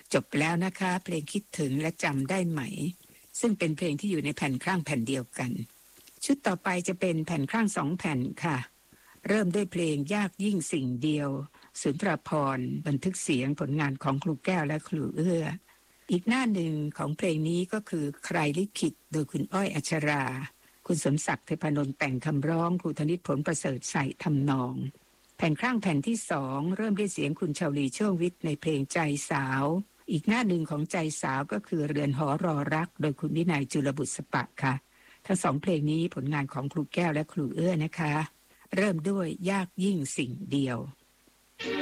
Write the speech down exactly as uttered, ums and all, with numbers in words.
จบแล้วนะคะเพลงคิดถึงและจำได้ไหมซึ่งเป็นเพลงที่อยู่ในแผ่นครั่งแผ่นเดียวกันชุดต่อไปจะเป็นแผ่นครั่งสองแผ่นค่ะเริ่มด้วยเพลงยากยิ่งสิ่งเดียวสุนทรภรณ์บันทึกเสียงผลงานของครูแก้วและครูเอื้ออีกหน้าหนึ่งของเพลงนี้ก็คือใครลิขิตโดยคุณอ้อยอัชราคุณสมศักดิ์เทพนนท์แต่งคำร้องครูธนิตผลประเสริฐใส่ทำนองแผ่นครั่งแผ่นที่สองเริ่มด้วยเสียงคุณชาวลีช่วงวิทย์ในเพลงใจสาวอีกหน้าหนึ่งของใจสาวก็คือเรือนหอรอรักโดยคุณวินัยจุลบุษปะค่ะทั้งสองเพลงนี้ผลงานของครูแก้วและครูเอื้อนะคะเริ่มด้วยยากยิ่งสิ่งเดียว